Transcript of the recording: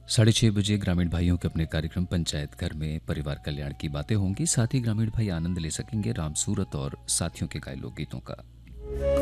6:30 बजे ग्रामीण भाइयों के अपने कार्यक्रम पंचायत घर में परिवार कल्याण की बातें होंगी। साथ ही ग्रामीण भाई आनंद ले सकेंगे राम सूरत और साथियों के गाए लोकगीतों का।